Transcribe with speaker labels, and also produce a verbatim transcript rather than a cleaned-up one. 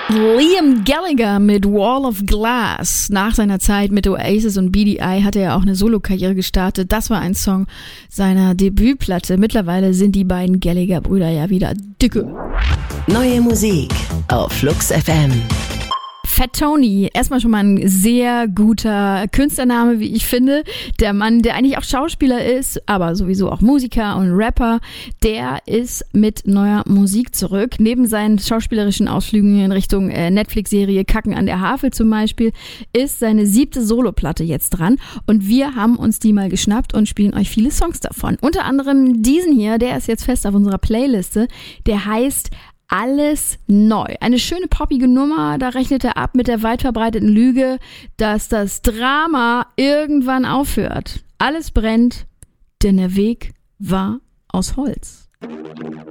Speaker 1: Liam Gallagher mit Wall of Glass. Nach seiner Zeit mit Oasis und B D I hat er ja auch eine Solokarriere gestartet. Das war ein Song seiner Debütplatte. Mittlerweile sind die beiden Gallagher-Brüder ja wieder dicke.
Speaker 2: Neue Musik auf Flux F M.
Speaker 1: Fat Tony, erstmal schon mal ein sehr guter Künstlername, wie ich finde. Der Mann, der eigentlich auch Schauspieler ist, aber sowieso auch Musiker und Rapper, der ist mit neuer Musik zurück. Neben seinen schauspielerischen Ausflügen in Richtung äh, Netflix-Serie Kacken an der Havel zum Beispiel, ist seine siebte Soloplatte jetzt dran. Und wir haben uns die mal geschnappt und spielen euch viele Songs davon. Unter anderem diesen hier, der ist jetzt fest auf unserer Playliste. Der heißt Alles neu. Eine schöne poppige Nummer, da rechnet er ab mit der weit verbreiteten Lüge, dass das Drama irgendwann aufhört. Alles brennt, denn der Weg war aus Holz.